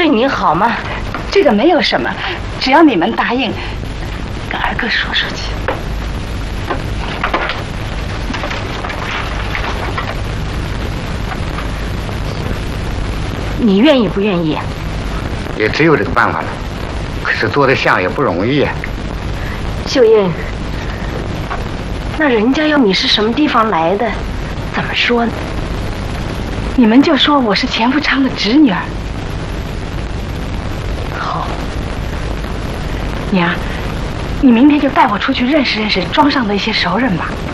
对你好吗？ 这个没有什么，只要你们答应，跟二哥说说去。 你愿意不愿意？ 也只有这个办法了。可是做得像也不容易。 秀英，那人家要你是什么地方来的，怎么说呢？ 你们就说我是钱福昌的侄女儿。 好， 娘，你明天就带我出去认识认识庄上的一些熟人吧。